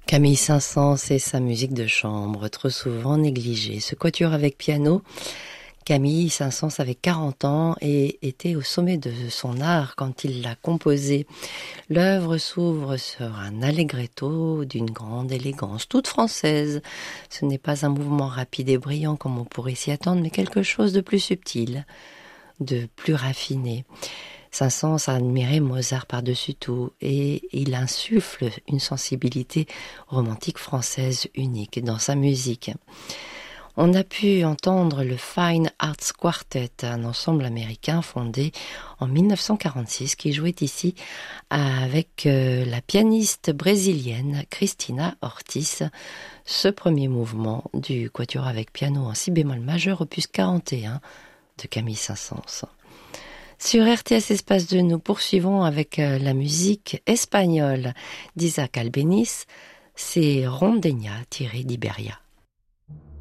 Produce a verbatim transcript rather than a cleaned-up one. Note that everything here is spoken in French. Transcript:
Camille Saint-Saëns et sa musique de chambre, trop souvent négligée. Ce quatuor avec piano, Camille Saint-Saëns avait quarante ans et était au sommet de son art quand il l'a composé. L'œuvre s'ouvre sur un allegretto d'une grande élégance, toute française. Ce n'est pas un mouvement rapide et brillant comme on pourrait s'y attendre, mais quelque chose de plus subtil, de plus raffiné. Saint-Saëns a admiré Mozart par-dessus tout et il insuffle une sensibilité romantique française unique dans sa musique. On a pu entendre le Fine Arts Quartet, un ensemble américain fondé en mille neuf cent quarante-six qui jouait ici avec la pianiste brésilienne Cristina Ortiz. Ce premier mouvement du quatuor avec piano en si bémol majeur opus quarante et un de Camille Saint-Saëns. Sur R T S Espace deux, nous poursuivons avec la musique espagnole d'Isaac Albéniz, c'est Rondeña tiré d'Iberia.